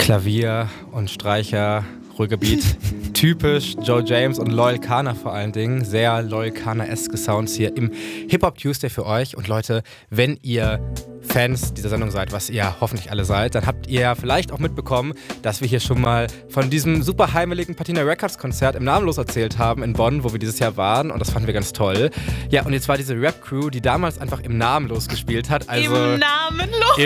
Klavier und Streicher, ruhiger Beat. Typisch Joe James und Loyal Kana vor allen Dingen. Sehr Loyal Kana-eske Sounds hier im Hip-Hop Tuesday für euch. Und Leute, wenn ihr Fans dieser Sendung seid, was ihr hoffentlich alle seid, dann habt ihr ja vielleicht auch mitbekommen, dass wir hier schon mal von diesem super heimeligen Patina Records Konzert im Namenlos erzählt haben in Bonn, wo wir dieses Jahr waren, und das fanden wir ganz toll. Ja, und jetzt war diese Rap-Crew, die damals einfach im Namenlos gespielt hat. Also im Namenlos?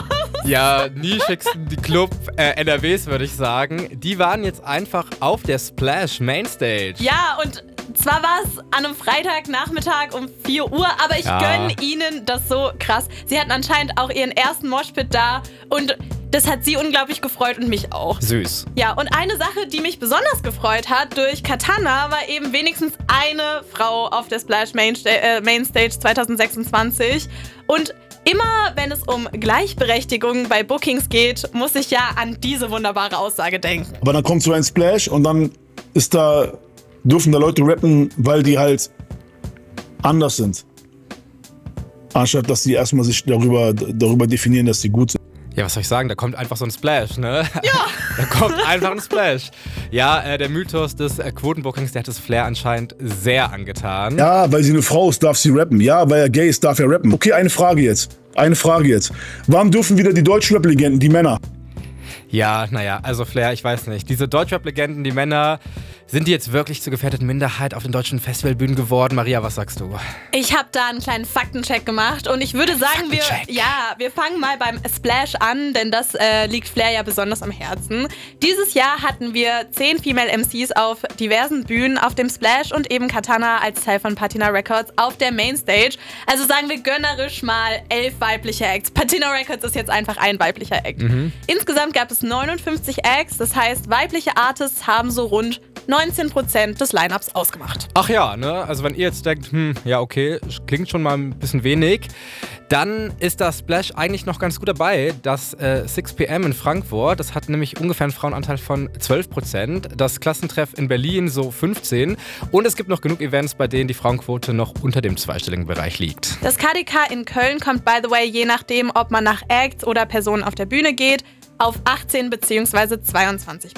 Im nischigsten Club NRWs, würde ich sagen. Die waren jetzt einfach auf der Splash Mainstage. Ja, und zwar war es an einem Freitagnachmittag um 4 Uhr, aber ich gönne ihnen das so krass. Sie hatten anscheinend auch ihren ersten Moshpit da und das hat sie unglaublich gefreut und mich auch. Süß. Ja, und eine Sache, die mich besonders gefreut hat durch Katana, war eben wenigstens eine Frau auf der Splash Mainstage 2026. Und immer wenn es um Gleichberechtigung bei Bookings geht, muss ich ja an diese wunderbare Aussage denken. Aber dann kommt so ein Splash und dann dürfen da Leute rappen, weil die halt anders sind. Anstatt dass die erstmal sich darüber definieren, dass die gut sind. Ja, was soll ich sagen? Da kommt einfach so ein Splash, ne? Ja! Da kommt einfach ein Splash. Ja, der Mythos des Quotenbookings, der hat das Flair anscheinend sehr angetan. Ja, weil sie eine Frau ist, darf sie rappen. Ja, weil er gay ist, darf er rappen. Okay, eine Frage jetzt. Warum dürfen wieder die Deutschrap-Legenden, die Männer? Ja, naja, also Flair, ich weiß nicht. Diese Deutschrap-Legenden, die Männer, sind die jetzt wirklich zur gefährdeten Minderheit auf den deutschen Festivalbühnen geworden? Maria, was sagst du? Ich habe da einen kleinen Faktencheck gemacht und ich würde sagen, wir fangen mal beim Splash an, denn das liegt Flair ja besonders am Herzen. Dieses Jahr hatten wir 10 Female MCs auf diversen Bühnen auf dem Splash und eben Katana als Teil von Patina Records auf der Mainstage. Also sagen wir gönnerisch mal 11 weibliche Acts. Patina Records ist jetzt einfach ein weiblicher Act. Insgesamt gab es 59 Acts, das heißt, weibliche Artists haben so rund 19% des Lineups ausgemacht. Ach ja, ne? Also wenn ihr jetzt denkt, ja okay, klingt schon mal ein bisschen wenig, dann ist das Splash eigentlich noch ganz gut dabei. Das 6pm in Frankfurt, das hat nämlich ungefähr einen Frauenanteil von 12%. Das Klassentreff in Berlin so 15%. Und es gibt noch genug Events, bei denen die Frauenquote noch unter dem zweistelligen Bereich liegt. Das KDK in Köln kommt, by the way, je nachdem, ob man nach Acts oder Personen auf der Bühne geht, auf 18 bzw. 22%.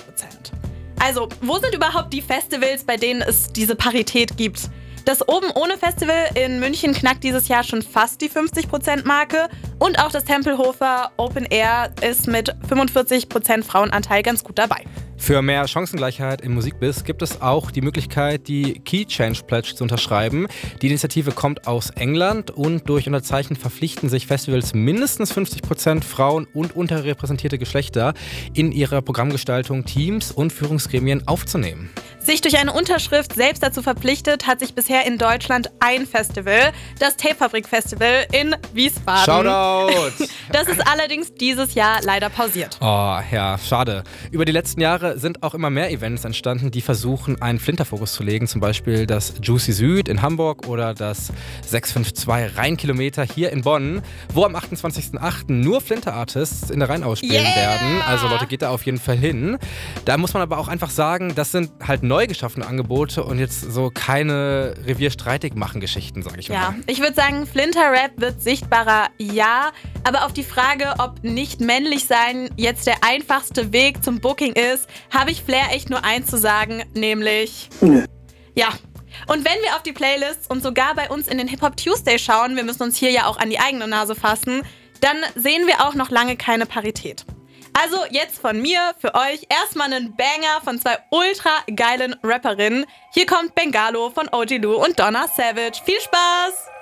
Also, wo sind überhaupt die Festivals, bei denen es diese Parität gibt? Das Oben ohne Festival in München knackt dieses Jahr schon fast die 50%-Marke und auch das Tempelhofer Open Air ist mit 45% Frauenanteil ganz gut dabei. Für mehr Chancengleichheit im Musikbiz gibt es auch die Möglichkeit, die Key Change Pledge zu unterschreiben. Die Initiative kommt aus England und durch Unterzeichnen verpflichten sich Festivals mindestens 50% Frauen und unterrepräsentierte Geschlechter in ihrer Programmgestaltung, Teams und Führungsgremien aufzunehmen. Sich durch eine Unterschrift selbst dazu verpflichtet, hat sich bisher in Deutschland ein Festival, das Tapefabrik Festival in Wiesbaden. Shoutout! Das ist allerdings dieses Jahr leider pausiert. Oh, ja, schade. Über die letzten Jahre sind auch immer mehr Events entstanden, die versuchen, einen Flinterfokus zu legen. Zum Beispiel das Juicy Süd in Hamburg oder das 652 Rheinkilometer hier in Bonn, wo am 28.08. nur Flinter-Artists in der Rhein ausspielen werden. Also Leute, geht da auf jeden Fall hin. Da muss man aber auch einfach sagen, das sind halt neu geschaffene Angebote und jetzt so keine Revierstreitig-machen-Geschichten, sage ich mal. Ja, ich würde sagen, Flinter-Rap wird sichtbarer, ja. Aber auf die Frage, ob nicht männlich sein jetzt der einfachste Weg zum Booking ist, habe ich Flair echt nur eins zu sagen, nämlich ja. Und wenn wir auf die Playlists und sogar bei uns in den Hip-Hop Tuesday schauen, wir müssen uns hier ja auch an die eigene Nase fassen, dann sehen wir auch noch lange keine Parität. Also jetzt von mir für euch erstmal einen Banger von 2 ultra geilen Rapperinnen. Hier kommt Bengalo von OG Lou und Donna Savage. Viel Spaß!